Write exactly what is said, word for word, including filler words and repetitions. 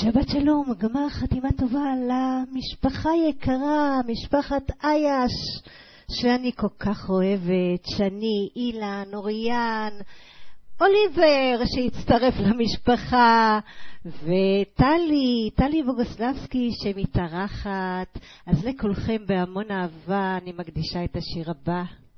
שבת שלום, גמר חתימה טובה למשפחה יקרה, משפחת אייש, שאני כל כך אוהבת, שני, אילן, אוריאן, אוליבר שהצטרף למשפחה, וטלי, טלי בוגוסלבסקי שמתארחת. אז לכולכם בהמון אהבה אני מקדישה את השיר הבא.